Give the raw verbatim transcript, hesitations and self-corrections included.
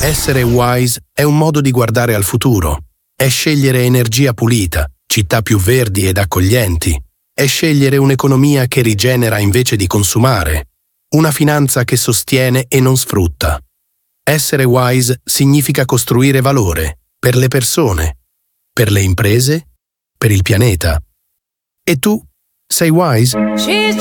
Essere wise è un modo di guardare al futuro. È scegliere energia pulita, città più verdi ed accoglienti. È scegliere un'economia che rigenera invece di consumare. Una finanza che sostiene e non sfrutta. Essere wise significa costruire valore per le persone, per le imprese, per il pianeta. E tu, sei wise?